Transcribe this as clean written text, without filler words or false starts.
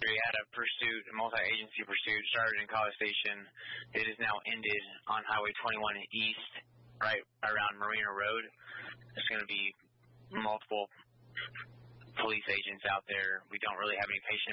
after he had a pursuit, a multi-agency pursuit, started in College Station. It is now ended on Highway 21 East, right around Marina Road. There's going to be multiple police agents out there. We don't really have any patient